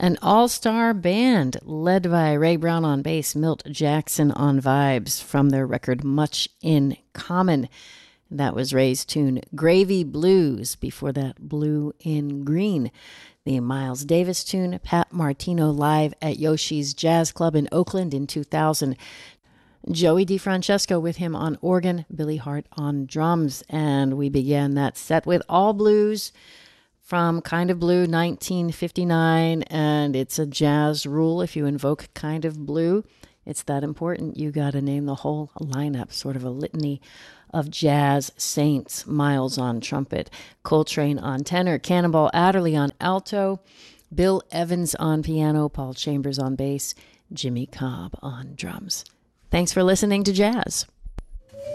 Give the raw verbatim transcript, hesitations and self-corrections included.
An all-star band led by Ray Brown on bass, Milt Jackson on vibes from their record Much in Common. That was Ray's tune Gravy Blues, before that Blue in Green. The Miles Davis tune, Pat Martino live at Yoshi's Jazz Club in Oakland in two thousand. Joey DeFrancesco with him on organ, Billy Hart on drums. And we began that set with All Blues from Kind of Blue nineteen fifty-nine. And it's a jazz rule. If you invoke Kind of Blue, it's that important. You got to name the whole lineup, sort of a litany of jazz saints. Miles on trumpet, Coltrane on tenor, Cannonball Adderley on alto, Bill Evans on piano, Paul Chambers on bass, Jimmy Cobb on drums. Thanks for listening to Jazz.